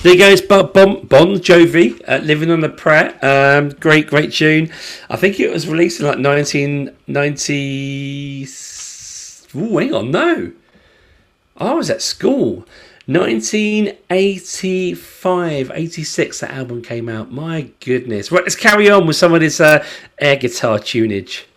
There goes Bon Jovi, Living on a Prayer. Great tune. I think it was released in like 1990. Ooh, hang on, no. I was at school. 1985, 86, that album came out. My goodness. Right, let's carry on with some of this air guitar tunage.